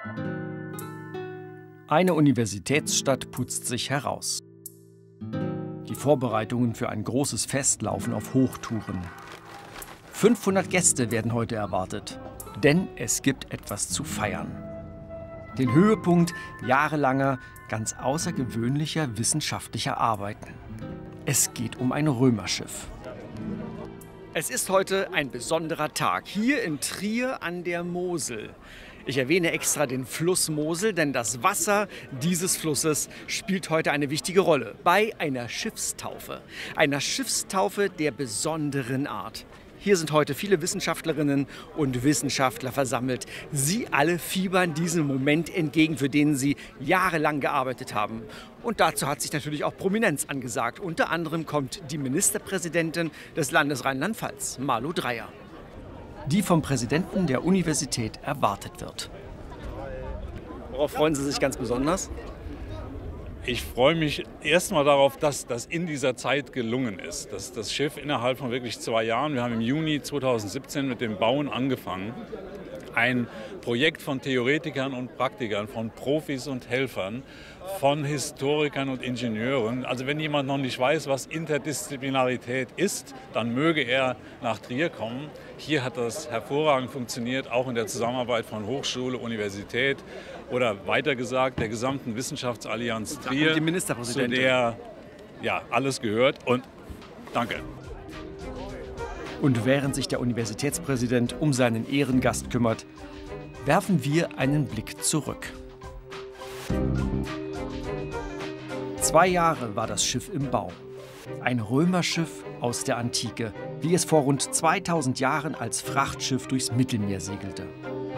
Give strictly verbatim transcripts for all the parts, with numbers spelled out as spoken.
Eine Universitätsstadt putzt sich heraus. Die Vorbereitungen für ein großes Fest laufen auf Hochtouren. fünfhundert Gäste werden heute erwartet, denn es gibt etwas zu feiern. Den Höhepunkt jahrelanger, ganz außergewöhnlicher wissenschaftlicher Arbeiten. Es geht um ein Römerschiff. Es ist heute ein besonderer Tag, hier in Trier an der Mosel. Ich erwähne extra den Fluss Mosel, denn das Wasser dieses Flusses spielt heute eine wichtige Rolle bei einer Schiffstaufe. Einer Schiffstaufe der besonderen Art. Hier sind heute viele Wissenschaftlerinnen und Wissenschaftler versammelt. Sie alle fiebern diesem Moment entgegen, für den sie jahrelang gearbeitet haben. Und dazu hat sich natürlich auch Prominenz angesagt. Unter anderem kommt die Ministerpräsidentin des Landes Rheinland-Pfalz, Malu Dreyer, die vom Präsidenten der Universität erwartet wird. Worauf freuen Sie sich ganz besonders? Ich freue mich erstmal darauf, dass das in dieser Zeit gelungen ist. Dass das Schiff innerhalb von wirklich zwei Jahren, wir haben im Juni zweitausendsiebzehn mit dem Bauen angefangen, ein Projekt von Theoretikern und Praktikern, von Profis und Helfern, von Historikern und Ingenieuren. Also wenn jemand noch nicht weiß, was Interdisziplinarität ist, dann möge er nach Trier kommen. Hier hat das hervorragend funktioniert, auch in der Zusammenarbeit von Hochschule, Universität oder weiter gesagt der gesamten Wissenschaftsallianz Trier, die Ministerpräsidentin, zu der ja, alles gehört. Und danke. Und während sich der Universitätspräsident um seinen Ehrengast kümmert, werfen wir einen Blick zurück. Zwei Jahre war das Schiff im Bau. Ein Römerschiff aus der Antike, wie es vor rund zweitausend Jahren als Frachtschiff durchs Mittelmeer segelte.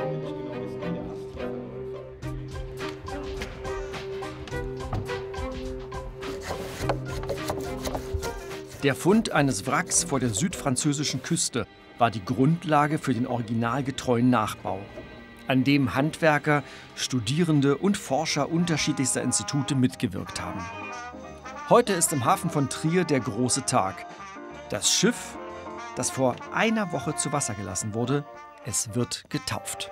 Der Fund eines Wracks vor der südfranzösischen Küste war die Grundlage für den originalgetreuen Nachbau, an dem Handwerker, Studierende und Forscher unterschiedlichster Institute mitgewirkt haben. Heute ist im Hafen von Trier der große Tag. Das Schiff, das vor einer Woche zu Wasser gelassen wurde, es wird getauft.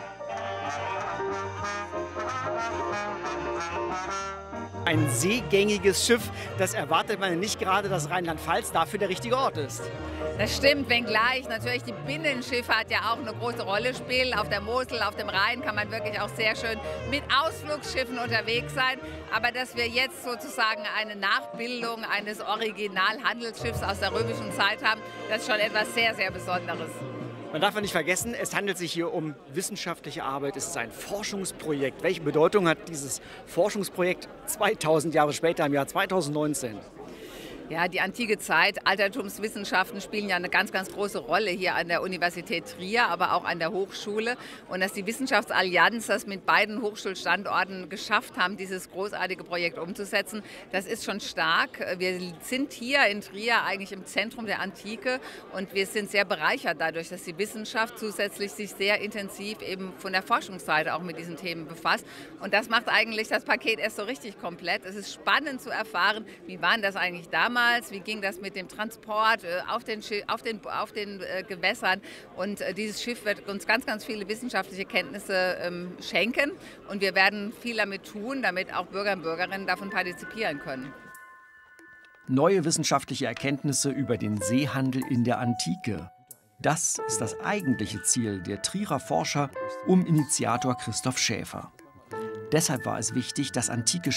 Ein seegängiges Schiff, das erwartet man nicht gerade, dass Rheinland-Pfalz dafür der richtige Ort ist. Das stimmt, wenngleich natürlich die Binnenschifffahrt ja auch eine große Rolle spielt. Auf der Mosel, auf dem Rhein kann man wirklich auch sehr schön mit Ausflugsschiffen unterwegs sein. Aber dass wir jetzt sozusagen eine Nachbildung eines Originalhandelsschiffs aus der römischen Zeit haben, das ist schon etwas sehr, sehr Besonderes. Man darf nicht vergessen, es handelt sich hier um wissenschaftliche Arbeit. Es ist ein Forschungsprojekt. Welche Bedeutung hat dieses Forschungsprojekt zweitausend Jahre später, im Jahr zweitausendneunzehn? Ja, die antike Zeit, Altertumswissenschaften spielen ja eine ganz, ganz große Rolle hier an der Universität Trier, aber auch an der Hochschule. Und dass die Wissenschaftsallianz das mit beiden Hochschulstandorten geschafft haben, dieses großartige Projekt umzusetzen, das ist schon stark. Wir sind hier in Trier eigentlich im Zentrum der Antike und wir sind sehr bereichert dadurch, dass die Wissenschaft zusätzlich sich sehr intensiv eben von der Forschungsseite auch mit diesen Themen befasst. Und das macht eigentlich das Paket erst so richtig komplett. Es ist spannend zu erfahren, wie waren das eigentlich damals? Wie ging das mit dem Transport äh, auf den, auf den, auf den äh, Gewässern? Und äh, dieses Schiff wird uns ganz, ganz viele wissenschaftliche Kenntnisse ähm, schenken. Und wir werden viel damit tun, damit auch Bürger und Bürgerinnen davon partizipieren können. Neue wissenschaftliche Erkenntnisse über den Seehandel in der Antike. Das ist das eigentliche Ziel der Trierer Forscher um Initiator Christoph Schäfer. Deshalb war es wichtig, das antike